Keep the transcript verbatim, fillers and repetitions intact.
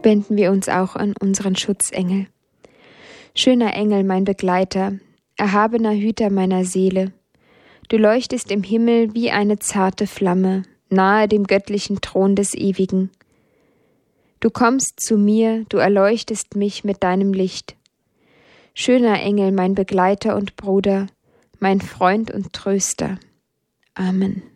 wenden wir uns auch an unseren Schutzengel. Schöner Engel, mein Begleiter, erhabener Hüter meiner Seele, du leuchtest im Himmel wie eine zarte Flamme, nahe dem göttlichen Thron des Ewigen. Du kommst zu mir, du erleuchtest mich mit deinem Licht. Schöner Engel, mein Begleiter und Bruder, mein Freund und Tröster. Amen.